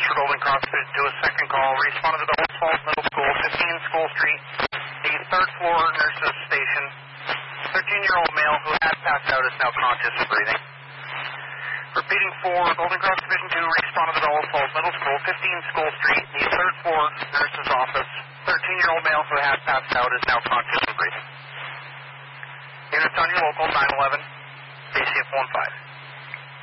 for Golden Cross to do a second call. Respond to the Bellows Falls Middle School, 15 School Street, the third floor nurses station. 13-year-old male who had passed out is now conscious and breathing. Repeating for Golden Cross Division 2, respond to the Bellows Falls Middle School, 15 School Street, the third floor nurses office. 13-year-old male who had passed out is now conscious and breathing. Units on your local 911, ACF 15.